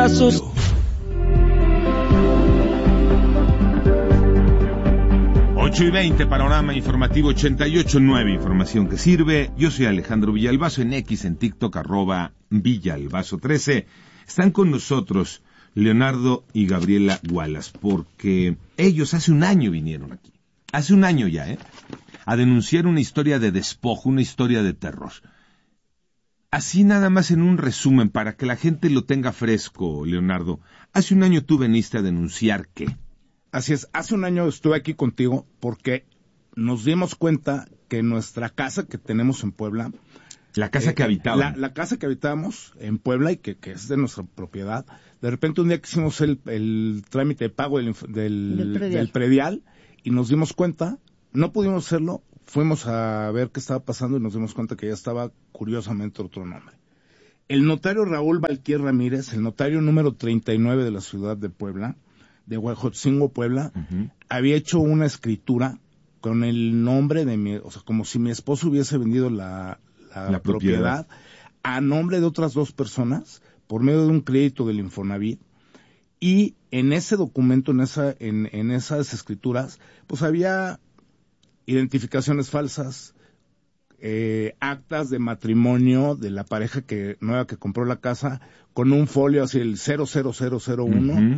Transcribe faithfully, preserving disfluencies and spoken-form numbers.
pasos. ocho y veinte, Panorama Informativo ochenta y ocho punto nueve, información que sirve. Yo soy Alejandro Villalbazo, en X, en TikTok, arroba Villalbazo trece. Están con nosotros Leonardo y Gabriela Wallace, porque ellos hace un año vinieron aquí. Hace un año ya, ¿eh? A denunciar una historia de despojo, una historia de terror. Así nada más en un resumen, para que la gente lo tenga fresco, Leonardo. Hace un año tú veniste a denunciar ¿qué? Así es, hace un año estuve aquí contigo porque nos dimos cuenta que nuestra casa que tenemos en Puebla... La casa eh, que habitábamos. La, la casa que habitábamos en Puebla y que, que es de nuestra propiedad. De repente un día que hicimos el, el trámite de pago del, del, del, predial. del predial y nos dimos cuenta, no pudimos hacerlo, fuimos a ver qué estaba pasando y nos dimos cuenta que ya estaba curiosamente otro nombre. El notario Raúl Valquier Ramírez, el notario número treinta y nueve de la ciudad de Puebla, de Huejotzingo, Puebla, uh-huh. había hecho una escritura con el nombre de mi, o sea, como si mi esposo hubiese vendido la, la, la propiedad. propiedad a nombre de otras dos personas por medio de un crédito del Infonavit, y en ese documento, en esa, en, en esas escrituras, pues había identificaciones falsas, eh, actas de matrimonio de la pareja que nueva que compró la casa, con un folio así el cero cero cero cero uno, uh-huh.